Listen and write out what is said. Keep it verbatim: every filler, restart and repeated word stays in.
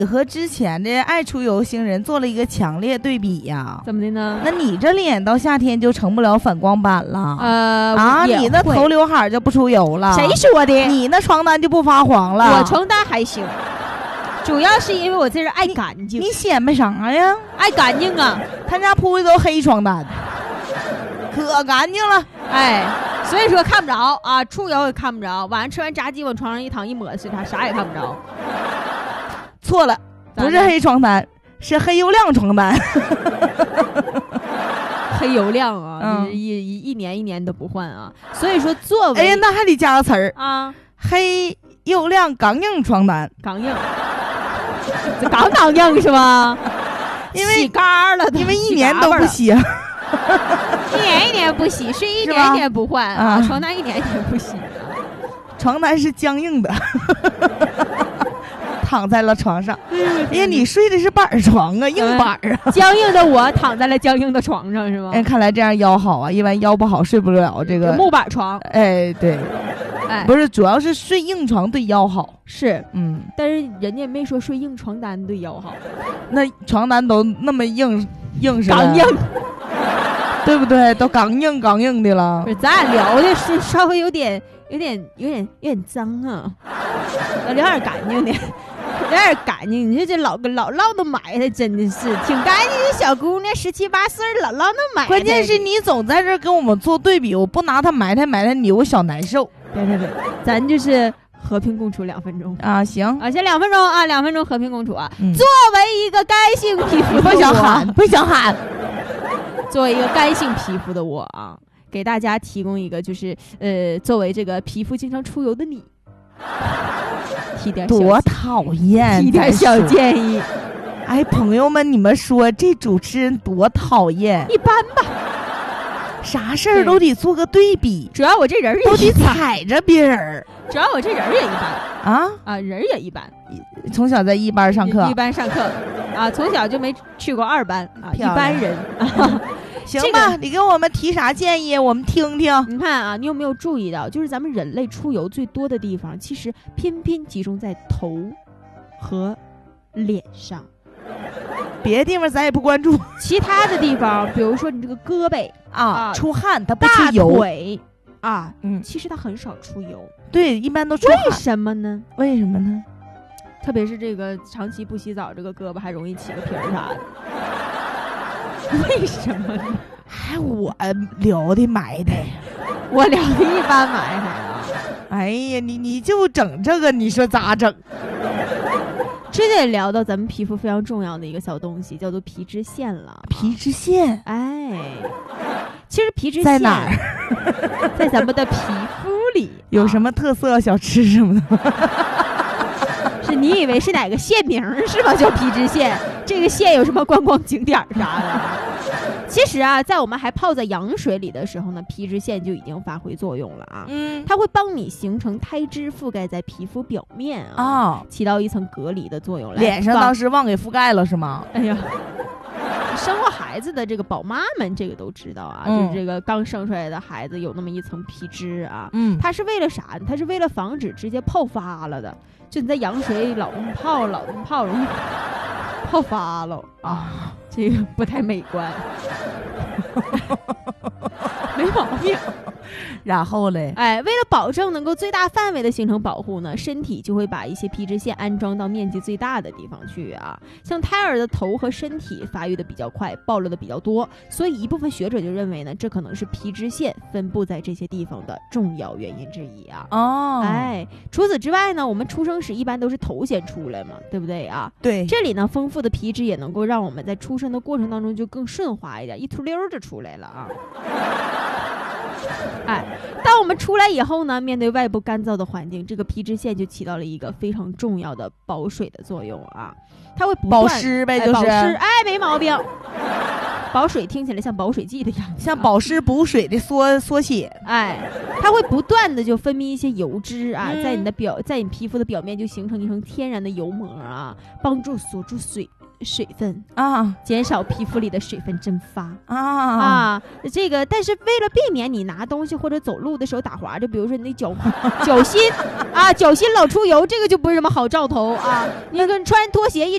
和之前的爱出游星人做了一个强烈对比呀。 怎么的呢？ 那你这脸到夏天就成不了反光板了。 呃啊，你那头刘海就不出油了。 谁说的？ 你那床单就不发黄了。 我床单还行，主要是因为我这人爱干净。 你显摆啥呀？ 爱干净啊！ 他家铺的都黑床单，可干净了。 哎，所以说看不着啊，出游也看不着。晚上吃完炸鸡往床上一躺一抹，是他啥也看不着。 错了，不是黑床单，是黑油亮床单。 黑油亮啊， 嗯、 一一一年一年都不换啊。所以说作为， 哎呀，那还得加个词儿啊， 黑油亮刚硬床单， 刚硬，这刚刚硬是吧？ 因为洗干了， 因为一年都不洗。 一年一年不洗，睡一年一年不换啊，床单一年一年不洗， 床单是僵硬的，躺在了床上。因为你睡的是板床啊，硬板啊。 僵硬的我躺在了僵硬的床上是吗？ 哎，看来这样腰好啊，一般腰不好睡不了这个木板床。 哎，对，哎，不是，主要是睡硬床对腰好。 是， 嗯， 但是人家没说睡硬床单对腰好。 那床单都那么硬硬是吧？ 刚硬。 对不对？都刚硬刚硬的了。 不是，咱俩聊的是稍微有点、有点、有点、有点脏啊，要聊点干净的，聊点干净。你说这老老唠叨埋汰，真的是挺干净的小姑娘，十七八岁老唠叨埋汰。 关键是你总在这跟我们做对比，我不拿他埋汰埋汰你，我小难受。 别别别，咱就是和平共处两分钟啊，行啊，先两分钟啊，两分钟和平共处啊。嗯、作为一个干性皮肤的我， 不想喊，不想喊。 作为一个干性皮肤的我啊，给大家提供一个，就是呃，作为这个皮肤经常出油的你，提点多讨厌， 提点小建议。 哎，朋友们，你们说这主持人多讨厌？ 一般吧， 啥事儿都得做个对比。 主要我这人也都得踩着别人。 主要我这人也一般啊啊，人也一般。 从小在一班上课， 一班上课啊，从小就没去过二班啊，一般人啊。 行吧、这个，你给我们提啥建议？我们听听。 你看啊，你有没有注意到，就是咱们人类出游最多的地方，其实偏偏集中在头和脸上， 别的地方咱也不关注。 其他的地方，比如说你这个胳膊啊， 啊出汗它不出油， 大腿啊， 嗯， 其实它很少出油。 对，一般都出汗。 为什么呢？ 为什么呢？ 特别是这个长期不洗澡，这个胳膊还容易起个皮儿啥的。为什么呢？ 还我聊的埋汰， 我聊的一般埋汰啊！ 哎呀，你你就整这个，你说咋整？ 这得聊到咱们皮肤非常重要的一个小东西，叫做皮脂腺了。 皮脂腺， 哎，其实皮脂腺在哪儿？ 在咱们的皮肤里。 有什么特色小吃什么的？ 是你以为是哪个县名是吧？叫皮脂腺，这个县有什么观光景点啥的？其实啊，在我们还泡在羊水里的时候呢，皮脂腺就已经发挥作用了啊。 嗯， 它会帮你形成胎脂，覆盖在皮肤表面啊， 哦、 起到一层隔离的作用。 脸上当时忘给覆盖了是吗？ 哎呀，生过孩子的这个宝妈们这个都知道啊， 嗯、 就是这个刚生出来的孩子有那么一层皮脂啊。 嗯， 它是为了啥呢？它是为了防止直接泡发了的。就你在羊水里老这么泡，老这么泡，容易泡发了啊，这个不太美观。没毛病。 然后嘞， 哎，为了保证能够最大范围的形成保护呢，身体就会把一些皮脂腺安装到面积最大的地方去啊。像胎儿的头和身体发育的比较快，暴露的比较多，所以一部分学者就认为呢，这可能是皮脂腺分布在这些地方的重要原因之一啊。 哦， 哎，除此之外呢，我们出生时一般都是头先出来嘛，对不对啊？ 对， 这里呢，丰富的皮脂也能够让我们在出生的过程当中就更顺滑一点，一秃溜就出来了啊。哎，当我们出来以后呢，面对外部干燥的环境，这个皮脂腺就起到了一个非常重要的保水的作用啊。它会不断保湿呗，就是、 哎、保湿，哎，没毛病。保水听起来像保水剂的样子、啊， 像保湿补水的缩缩写。 哎，它会不断的就分泌一些油脂啊， 嗯、 在你的表，在你皮肤的表面就形成一层天然的油膜啊，帮助锁住水。水分啊， 减少皮肤里的水分蒸发啊啊，这个但是为了避免你拿东西或者走路的时候打滑，就比如说你那脚脚心啊，脚心老出油，这个就不是什么好兆头啊。你跟穿拖鞋一